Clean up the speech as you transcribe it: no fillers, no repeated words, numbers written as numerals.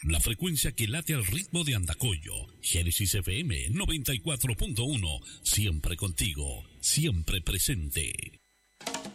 La frecuencia que late al ritmo de Andacollo. Génesis FM 94.1. Siempre contigo, siempre presente.